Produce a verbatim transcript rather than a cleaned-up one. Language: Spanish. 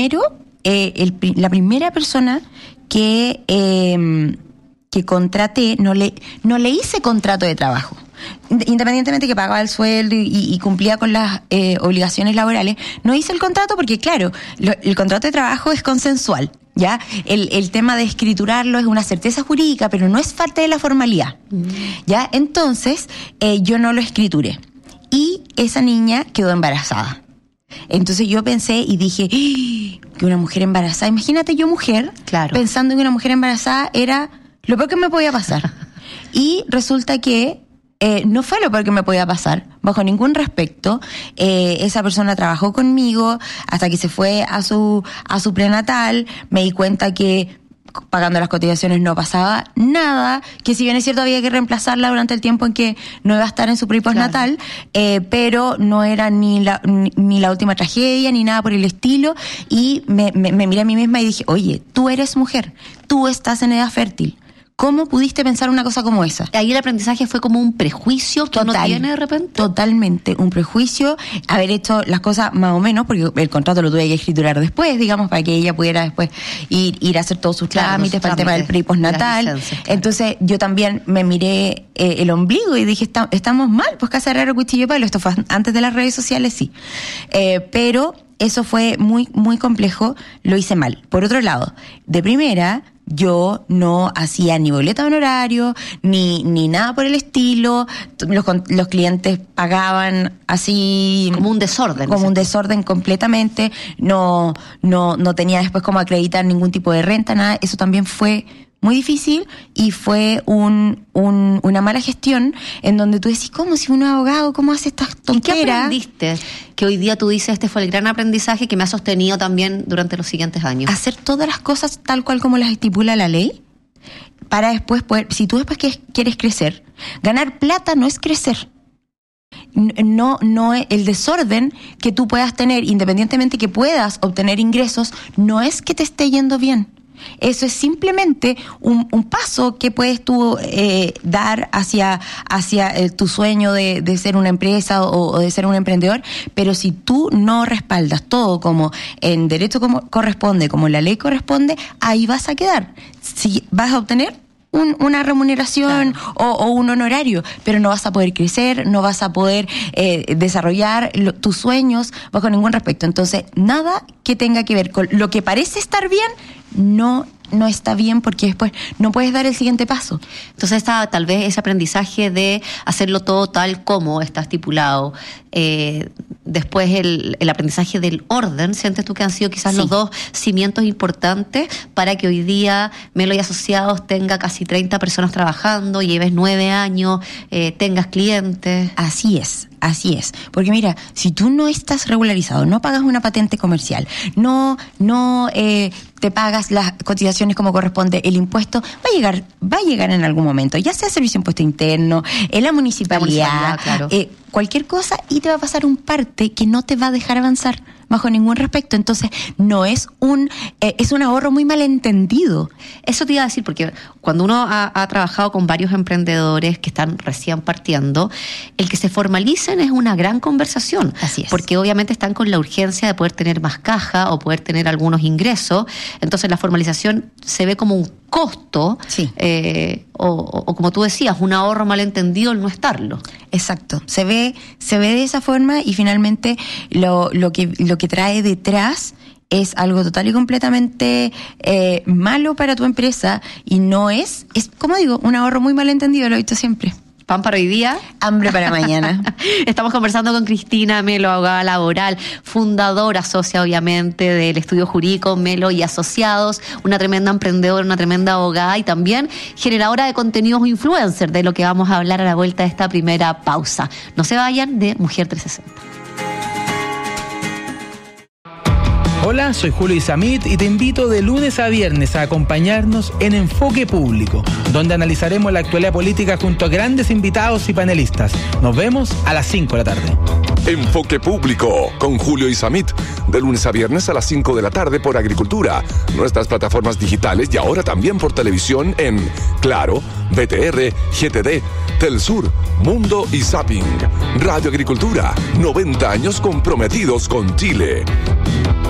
primero, eh, el, la primera persona que, eh, que contraté, no le, no le hice contrato de trabajo. Independientemente que pagaba el sueldo y, y cumplía con las eh, obligaciones laborales, no hice el contrato porque, claro, lo, el contrato de trabajo es consensual, ¿ya? El, el tema de escriturarlo es una certeza jurídica, pero no es parte de la formalidad, mm. ¿ya? Entonces, eh, yo no lo escrituré. Y esa niña quedó embarazada. Entonces yo pensé y dije, ¡ah! Que una mujer embarazada, imagínate yo mujer, claro. pensando que una mujer embarazada era lo peor que me podía pasar. Y resulta que Eh, no fue lo peor que me podía pasar, bajo ningún respecto. Eh, esa persona trabajó conmigo hasta que se fue a su a su prenatal. Me di cuenta que pagando las cotizaciones no pasaba nada, que si bien es cierto había que reemplazarla durante el tiempo en que no iba a estar en su pre-postnatal, claro. eh, pero no era ni la ni, ni la última tragedia, ni nada por el estilo. Y me, me, me miré a mí misma y dije, oye, tú eres mujer, tú estás en edad fértil. ¿Cómo pudiste pensar una cosa como esa? Ahí el aprendizaje fue como un prejuicio que uno tiene de repente. Totalmente, un prejuicio, haber hecho las cosas más o menos, porque el contrato lo tuve que escriturar después, digamos, para que ella pudiera después ir, ir a hacer todos sus claro, trámites para el tema del pre y postnatal. Claro. Entonces yo también me miré eh, el ombligo y dije, Está, estamos mal, pues casa raro, cuchillo palo. Esto fue antes de las redes sociales, sí. Eh, pero eso fue muy, muy complejo, lo hice mal. Por otro lado, de primera, yo no hacía ni boleta de honorario, ni, ni nada por el estilo. Los, los clientes pagaban así... Como un desorden. Como un desorden completamente. No, no, no tenía después como acreditar ningún tipo de renta, nada. Eso también fue muy difícil y fue un, un, una mala gestión en donde tú decís, ¿cómo si uno es abogado? ¿Cómo hace estas tonteras? ¿Y qué aprendiste? Que hoy día tú dices, este fue el gran aprendizaje que me ha sostenido también durante los siguientes años. Hacer todas las cosas tal cual como las estipula la ley, para después poder, si tú después quieres crecer, ganar plata no es crecer. No, no es el desorden que tú puedas tener, independientemente que puedas obtener ingresos, no es que te esté yendo bien. Eso es simplemente un, un paso que puedes tú eh, dar hacia, hacia eh, tu sueño de, de ser una empresa o, o de ser un emprendedor, pero si tú no respaldas todo como en derecho como corresponde, como la ley corresponde, ahí vas a quedar. Si vas a obtener Un, una remuneración claro. o, o un honorario, pero no vas a poder crecer, no vas a poder eh, desarrollar lo, tus sueños bajo ningún respecto. Entonces, nada que tenga que ver con lo que parece estar bien, no no está bien porque después no puedes dar el siguiente paso. Entonces está tal vez ese aprendizaje de hacerlo todo tal como está estipulado. Eh, después el, el aprendizaje del orden, ¿sientes tú que han sido quizás sí. los dos cimientos importantes para que hoy día Melo y Asociados tenga casi treinta personas trabajando, lleves nueve años, eh, tengas clientes? Así es. Así es, porque mira, si tú no estás regularizado, no pagas una patente comercial, no no eh, te pagas las cotizaciones como corresponde, el impuesto va a llegar va a llegar en algún momento, ya sea servicio de impuesto interno, en la municipalidad, la municipalidad claro. eh, cualquier cosa, y te va a pasar un parte que no te va a dejar avanzar bajo ningún respecto. Entonces no es un eh, es un ahorro muy malentendido. Eso te iba a decir, porque cuando uno ha, ha trabajado con varios emprendedores que están recién partiendo, el que se formalicen es una gran conversación. Así es. Porque obviamente están con la urgencia de poder tener más caja o poder tener algunos ingresos. Entonces la formalización se ve como un costo, sí. eh, o, o, o como tú decías, un ahorro malentendido el no estarlo. Exacto, se ve se ve de esa forma y finalmente lo, lo que lo que trae detrás es algo total y completamente eh, malo para tu empresa y no es, es como digo, un ahorro muy malentendido, lo he visto siempre. Pan para hoy día, hambre para mañana. Estamos conversando con Cristina Melo, abogada laboral, fundadora, socia obviamente del estudio jurídico Melo y Asociados, una tremenda emprendedora, una tremenda abogada y también generadora de contenidos influencer, de lo que vamos a hablar a la vuelta de esta primera pausa. No se vayan de Mujer trescientos sesenta. Hola, soy Julio Isamit y te invito de lunes a viernes a acompañarnos en Enfoque Público, donde analizaremos la actualidad política junto a grandes invitados y panelistas. Nos vemos a las cinco de la tarde. Enfoque Público con Julio Isamit, de lunes a viernes a las cinco de la tarde por Agricultura, nuestras plataformas digitales y ahora también por televisión en Claro, B T R, G T D, Telsur, Mundo y Zapping. Radio Agricultura, noventa años comprometidos con Chile.